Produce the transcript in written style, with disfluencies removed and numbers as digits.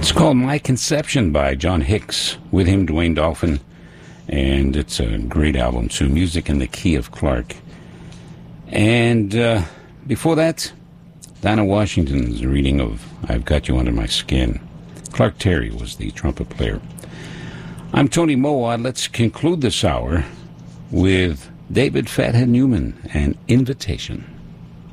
It's called My Conception by John Hicks. With him, Dwayne Dolphin. And it's a great album, too. Music in the Key of Clark. And before that, Dinah Washington's reading of I've Got You Under My Skin. Clark Terry was the trumpet player. I'm Tony Mowat. Let's conclude this hour with David Fathead Newman and Invitation.